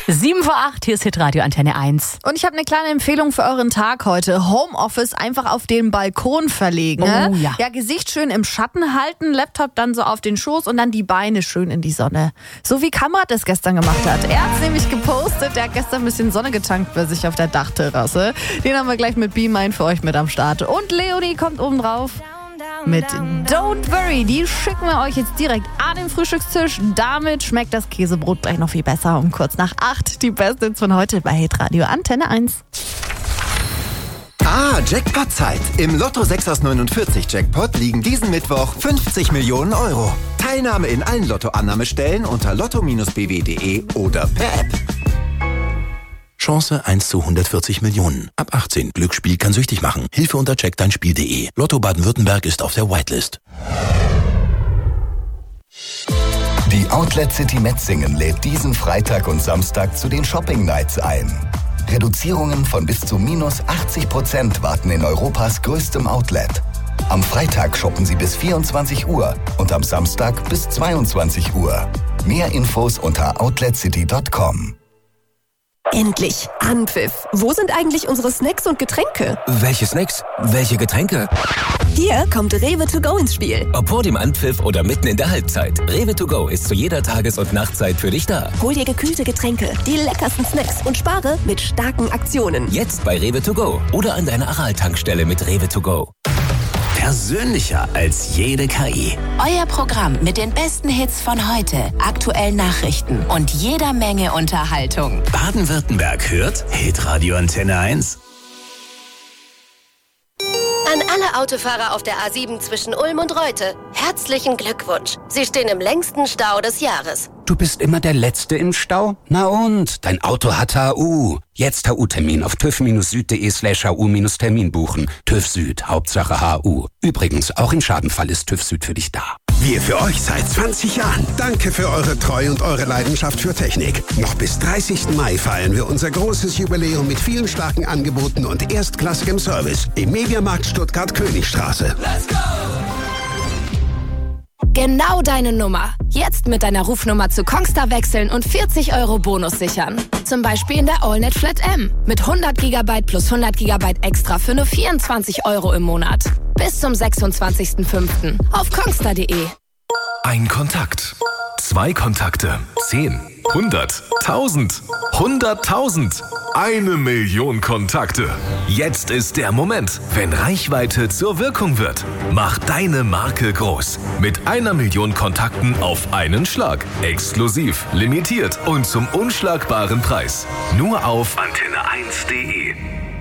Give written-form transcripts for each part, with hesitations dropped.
7 vor 8, hier ist Hitradio Antenne 1. Und ich habe eine kleine Empfehlung für euren Tag heute. Homeoffice einfach auf den Balkon verlegen. Oh, ja. Ja, Gesicht schön im Schatten halten, Laptop dann so auf den Schoß und dann die Beine schön in die Sonne. So wie Kamrat es gestern gemacht hat. Er hat es nämlich gepostet, er hat gestern ein bisschen Sonne getankt bei sich auf der Dachterrasse. Den haben wir gleich mit Be Mine für euch mit am Start. Und Leonie kommt oben drauf mit Don't Worry. Die schicken wir euch jetzt direkt an den Frühstückstisch. Damit schmeckt das Käsebrot gleich noch viel besser. Um kurz nach 8 die Besten von heute bei Hitradio Antenne 1. Jackpot-Zeit. Im Lotto 6 aus 49 Jackpot liegen diesen Mittwoch 50 Millionen Euro. Teilnahme in allen Lotto-Annahmestellen unter lotto-bw.de oder per App. Chance 1 zu 140 Millionen. Ab 18. Glücksspiel kann süchtig machen. Hilfe unter checkdeinspiel.de. Lotto Baden-Württemberg ist auf der Whitelist. Die Outlet City Metzingen lädt diesen Freitag und Samstag zu den Shopping Nights ein. Reduzierungen von bis zu minus 80% warten in Europas größtem Outlet. Am Freitag shoppen Sie bis 24 Uhr und am Samstag bis 22 Uhr. Mehr Infos unter outletcity.com. Endlich Anpfiff. Wo sind eigentlich unsere Snacks und Getränke? Welche Snacks? Welche Getränke? Hier kommt Rewe to go ins Spiel. Ob vor dem Anpfiff oder mitten in der Halbzeit. Rewe to go ist zu jeder Tages- und Nachtzeit für dich da. Hol dir gekühlte Getränke, die leckersten Snacks und spare mit starken Aktionen. Jetzt bei Rewe to go oder an deiner Aral-Tankstelle mit Rewe to go. Persönlicher als jede KI. Euer Programm mit den besten Hits von heute, aktuellen Nachrichten und jeder Menge Unterhaltung. Baden-Württemberg hört Hitradio Antenne 1. An alle Autofahrer auf der A7 zwischen Ulm und Reute, herzlichen Glückwunsch. Sie stehen im längsten Stau des Jahres. Du bist immer der Letzte im Stau? Na und? Dein Auto hat HU. Jetzt HU-Termin auf tüv-süd.de/HU-Termin buchen. TÜV Süd, Hauptsache HU. Übrigens, auch im Schadenfall ist TÜV Süd für dich da. Wir für euch seit 20 Jahren. Danke für eure Treue und eure Leidenschaft für Technik. Noch bis 30. Mai feiern wir unser großes Jubiläum mit vielen starken Angeboten und erstklassigem Service im Mediamarkt Stuttgart-Königstraße. Let's go! Genau deine Nummer. Jetzt mit deiner Rufnummer zu Kongstar wechseln und 40 € Bonus sichern. Zum Beispiel in der AllNet Flat M. Mit 100 GB plus 100 GB extra für nur 24 € im Monat. Bis zum 26.05. auf kongstar.de. Ein Kontakt. 2 Kontakte. 10. 100. 1000. 100.000. 1 Million Kontakte. Jetzt ist der Moment, wenn Reichweite zur Wirkung wird. Mach deine Marke groß. Mit 1 Million Kontakten auf einen Schlag. Exklusiv, limitiert und zum unschlagbaren Preis. Nur auf antenne1.de.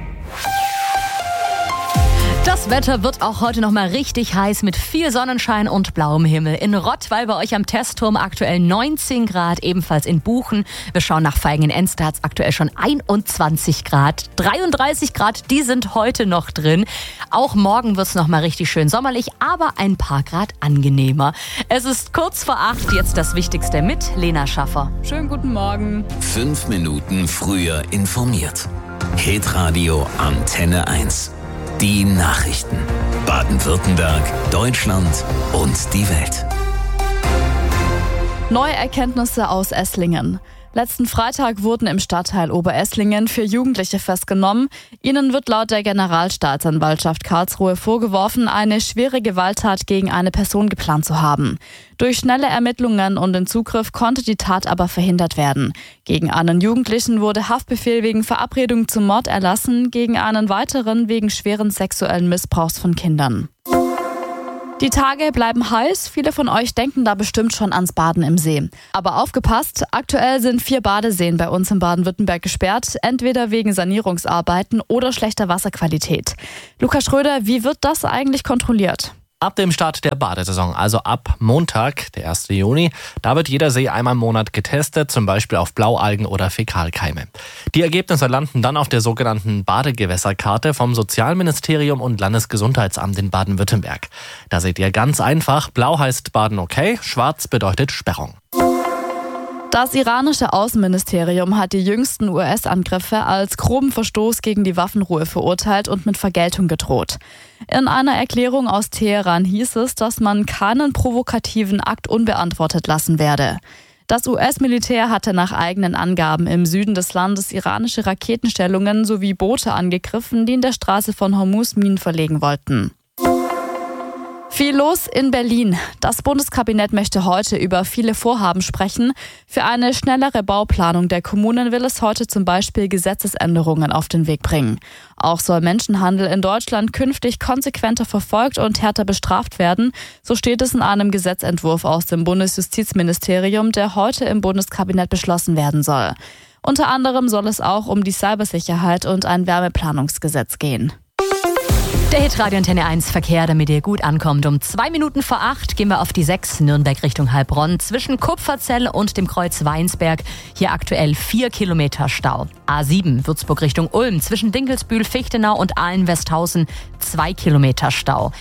Das Wetter wird auch heute noch mal richtig heiß mit viel Sonnenschein und blauem Himmel. In Rottweil bei euch am Testturm aktuell 19 Grad, ebenfalls in Buchen. Wir schauen nach Vaihingen-Enster, aktuell schon 21 Grad. 33 Grad, die sind heute noch drin. Auch morgen wird es noch mal richtig schön sommerlich, aber ein paar Grad angenehmer. Es ist kurz vor 8, jetzt das Wichtigste mit Lena Schaffer. Schönen guten Morgen. 5 Minuten früher informiert. Hitradio Antenne 1. Die Nachrichten. Baden-Württemberg, Deutschland und die Welt. Neue Erkenntnisse aus Esslingen. Letzten Freitag wurden im Stadtteil Oberesslingen 4 Jugendliche festgenommen. Ihnen wird laut der Generalstaatsanwaltschaft Karlsruhe vorgeworfen, eine schwere Gewalttat gegen eine Person geplant zu haben. Durch schnelle Ermittlungen und den Zugriff konnte die Tat aber verhindert werden. Gegen einen Jugendlichen wurde Haftbefehl wegen Verabredung zum Mord erlassen, gegen einen weiteren wegen schweren sexuellen Missbrauchs von Kindern. Die Tage bleiben heiß. Viele von euch denken da bestimmt schon ans Baden im See. Aber aufgepasst, aktuell sind 4 Badeseen bei uns in Baden-Württemberg gesperrt, entweder wegen Sanierungsarbeiten oder schlechter Wasserqualität. Lukas Schröder, wie wird das eigentlich kontrolliert? Ab dem Start der Badesaison, also ab Montag, der 1. Juni, da wird jeder See einmal im Monat getestet, zum Beispiel auf Blaualgen oder Fäkalkeime. Die Ergebnisse landen dann auf der sogenannten Badegewässerkarte vom Sozialministerium und Landesgesundheitsamt in Baden-Württemberg. Da seht ihr ganz einfach, blau heißt Baden okay, schwarz bedeutet Sperrung. Das iranische Außenministerium hat die jüngsten US-Angriffe als groben Verstoß gegen die Waffenruhe verurteilt und mit Vergeltung gedroht. In einer Erklärung aus Teheran hieß es, dass man keinen provokativen Akt unbeantwortet lassen werde. Das US-Militär hatte nach eigenen Angaben im Süden des Landes iranische Raketenstellungen sowie Boote angegriffen, die in der Straße von Hormuz Minen verlegen wollten. Viel los in Berlin. Das Bundeskabinett möchte heute über viele Vorhaben sprechen. Für eine schnellere Bauplanung der Kommunen will es heute zum Beispiel Gesetzesänderungen auf den Weg bringen. Auch soll Menschenhandel in Deutschland künftig konsequenter verfolgt und härter bestraft werden. So steht es in einem Gesetzentwurf aus dem Bundesjustizministerium, der heute im Bundeskabinett beschlossen werden soll. Unter anderem soll es auch um die Cybersicherheit und ein Wärmeplanungsgesetz gehen. Der Hitradio Antenne 1 Verkehr, damit ihr gut ankommt. Um 2 Minuten vor 8 gehen wir auf die 6 Nürnberg Richtung Heilbronn. Zwischen Kupferzell und dem Kreuz Weinsberg. Hier aktuell 4 Kilometer Stau. A7 Würzburg Richtung Ulm. Zwischen Dinkelsbühl, Fichtenau und Ahlen-Westhausen 2 Kilometer Stau.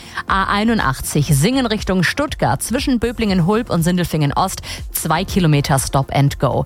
A81 Singen Richtung Stuttgart. Zwischen Böblingen-Hulb und Sindelfingen-Ost 2 Kilometer Stop and Go.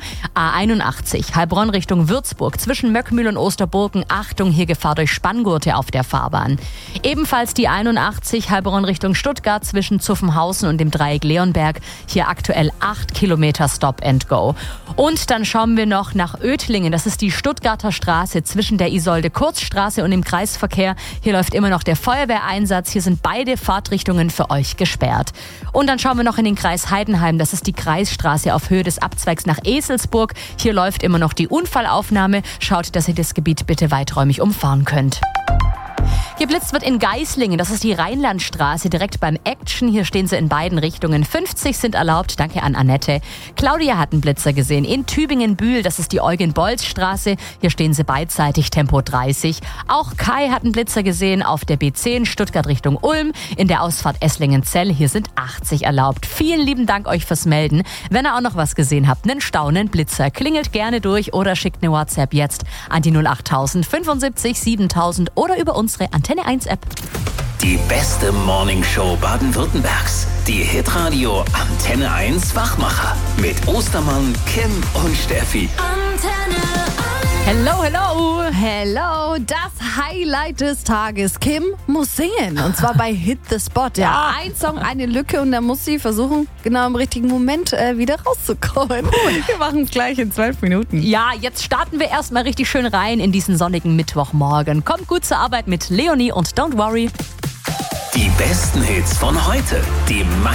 A81 Heilbronn Richtung Würzburg. Zwischen Möckmühl und Osterburgen. Achtung, hier Gefahr durch Spanngurte auf der Fahrbahn. Ebenfalls die 81 Heilbronn Richtung Stuttgart zwischen Zuffenhausen und dem Dreieck Leonberg. Hier aktuell 8 Kilometer Stop and Go. Und dann schauen wir noch nach Oettlingen. Das ist die Stuttgarter Straße zwischen der Isolde-Kurz-Straße und dem Kreisverkehr. Hier läuft immer noch der Feuerwehreinsatz. Hier sind beide Fahrtrichtungen für euch gesperrt. Und dann schauen wir noch in den Kreis Heidenheim. Das ist die Kreisstraße auf Höhe des Abzweigs nach Eselsburg. Hier läuft immer noch die Unfallaufnahme. Schaut, dass ihr das Gebiet bitte weiträumig umfahren könnt. Geblitzt wird in Geislingen, das ist die Rheinlandstraße, direkt beim Action. Hier stehen sie in beiden Richtungen. 50 sind erlaubt, danke an Annette. Claudia hat einen Blitzer gesehen. In Tübingen-Bühl, das ist die Eugen-Bolz-Straße. Hier stehen sie beidseitig, Tempo 30. Auch Kai hat einen Blitzer gesehen auf der B10, Stuttgart Richtung Ulm. In der Ausfahrt Esslingen-Zell, hier sind 80 erlaubt. Vielen lieben Dank euch fürs Melden. Wenn ihr auch noch was gesehen habt, einen staunenden Blitzer, klingelt gerne durch oder schickt eine WhatsApp jetzt an die 08000 75 7000 oder über unsere Antenne 1 App. Die beste Morningshow Baden-Württembergs. Die Hitradio Antenne 1 Wachmacher. Mit Ostermann, Kim und Steffi. Antenne 1. Hello, hello. Hello. Das Highlight des Tages. Kim muss singen. Und zwar bei Hit the Spot. Ja, ein Song, eine Lücke. Und da muss sie versuchen, genau im richtigen Moment wieder rauszukommen. Wir machen es gleich in 12 Minuten. Ja, jetzt starten wir erstmal richtig schön rein in diesen sonnigen Mittwochmorgen. Kommt gut zur Arbeit mit Leonie und Don't Worry. Die besten Hits von heute. Die